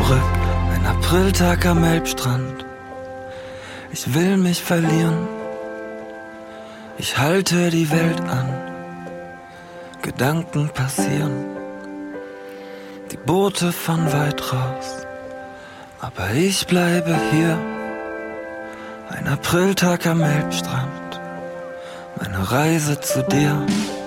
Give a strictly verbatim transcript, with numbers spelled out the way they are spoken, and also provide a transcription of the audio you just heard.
zurück, ein Apriltag am Elbstrand. Ich will mich verlieren, ich halte die Welt an. Gedanken passieren, die Boote von weit raus, aber ich bleibe hier. Ein Apriltag am Elbstrand, meine Reise zu dir.